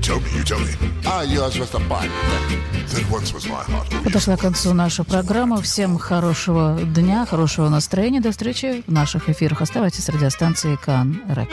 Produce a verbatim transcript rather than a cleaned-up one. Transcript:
tell me, you tell me. Ah, yours was the part that once was my heart. Oh, Подошла к концу наша программа. Всем хорошего дня, хорошего настроения. До встречи в наших эфирах. Оставайтесь с радиостанцией Кан Рекорд.